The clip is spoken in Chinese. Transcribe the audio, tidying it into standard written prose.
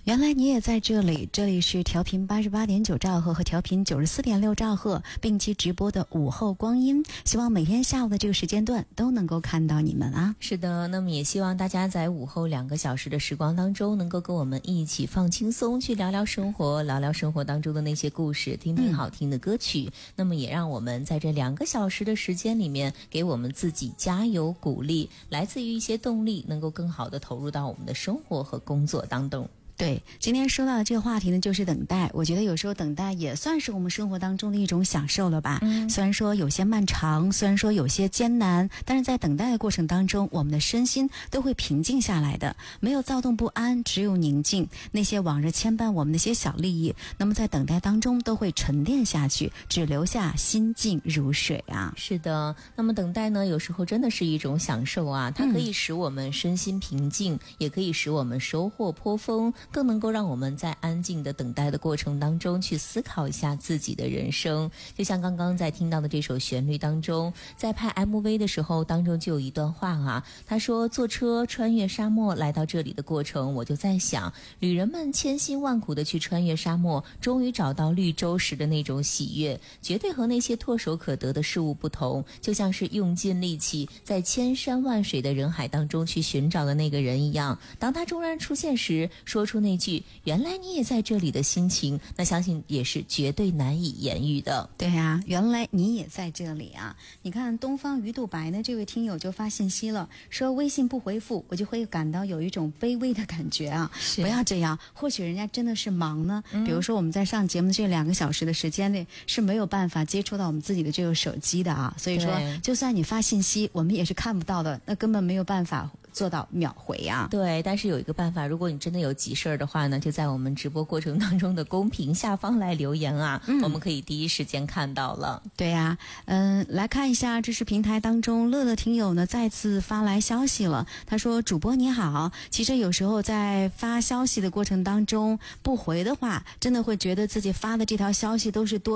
原来你也在这里，这里是调频88.9兆赫和调频94.6兆赫并期直播的午后光阴，希望每天下午的这个时间段都能够看到你们啊。 是的，那么也希望大家在午后2个小时的时光当中，能够跟我们一起放轻松，去聊聊生活，聊聊生活当中的那些故事，听听好听的歌曲。那么也让我们在这2个小时的时间里面，给我们自己加油鼓励，来自于一些动力，能够更好的投入到我们的生活和工作当中。 对，今天说到的这个话题呢，就是等待。我觉得有时候等待也算是我们生活当中的一种享受了吧。虽然说有些漫长，虽然说有些艰难，但是在等待的过程当中，我们的身心都会平静下来的，没有躁动不安，只有宁静。那些往日牵绊我们的一些小利益，那么在等待当中都会沉淀下去，只留下心静如水啊。 是的，那么等待呢，有时候真的是一种享受啊，它可以使我们身心平静，也可以使我们收获颇丰，更能够让我们在安静的等待的过程当中去思考一下自己的人生。就像刚刚在听到的这首旋律当中，在拍 MV 的时候当中就有一段话啊，他说坐车穿越沙漠来到这里的过程，我就在想，旅人们千辛万苦的去穿越沙漠，终于找到绿洲时的那种喜悦，绝对和那些唾手可得的事物不同，就像是用尽力气在千山万水的人海当中去寻找的那个人一样。当他终然出现时，说出那句原来你也在这里的心情，那相信也是绝对难以言喻的。 对啊，原来你也在这里啊。你看东方鱼肚白呢，这位听友就发信息了，说微信不回复我就会感到有一种卑微的感觉啊。不要这样，或许人家真的是忙呢。比如说我们在上节目的这2个小时的时间内是没有办法接触到我们自己的这个手机的啊，所以说就算你发信息我们也是看不到的，那根本没有办法做到秒回啊。 对，但是有一个办法，如果你真的有急事儿的话呢，就在我们直播过程当中的公屏下方来留言啊，我们可以第一时间看到了。 对呀，来看一下知识平台当中乐乐听友呢再次发来消息了，他说主播你好，其实有时候在发消息的过程当中不回的话，真的会觉得自己发的这条消息都是多